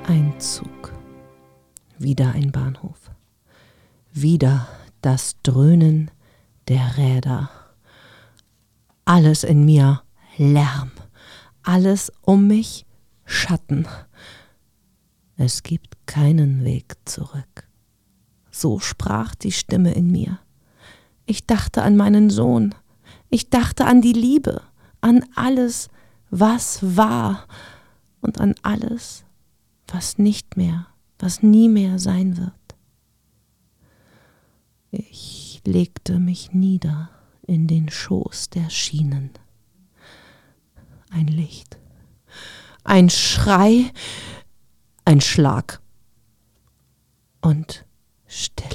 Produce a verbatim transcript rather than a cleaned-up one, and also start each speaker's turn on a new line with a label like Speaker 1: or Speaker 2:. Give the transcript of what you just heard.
Speaker 1: Ein Zug. Wieder ein Bahnhof. Wieder das Dröhnen der Räder. Alles in mir Lärm. Alles um mich Schatten. Es gibt keinen Weg zurück. So sprach die Stimme in mir. Ich dachte an meinen Sohn. Ich dachte an die Liebe, an alles, was war und an alles, was nicht mehr, was nie mehr sein wird. Ich legte mich nieder in den Schoß der Schienen. Ein Licht, ein Schrei, ein Schlag und Stille.